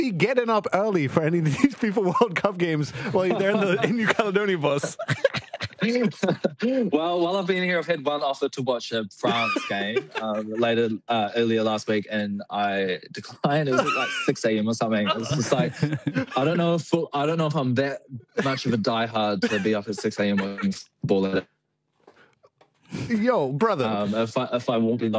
be getting up early for any of these FIFA World Cup games while they're in New Caledonia, boss? Well, while I've been here, I've had one offer to watch a France game earlier last week, and I declined. It was at like 6 a.m. or something. It's just like I don't know if I'm that much of a diehard to be up at 6 a.m. watching football. Yo, brother. If I walk in